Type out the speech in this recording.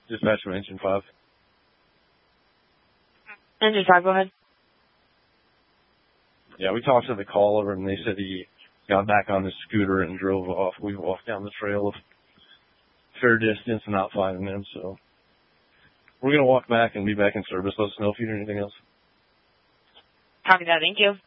Dispatch from Engine 5. Engine 5, go ahead. Yeah, we talked to the caller, and they said he got back on his scooter and drove off. We walked down the trail a fair distance and not finding him, so we're going to walk back and be back in service. Let us know if you need anything else. Copy that. Thank you.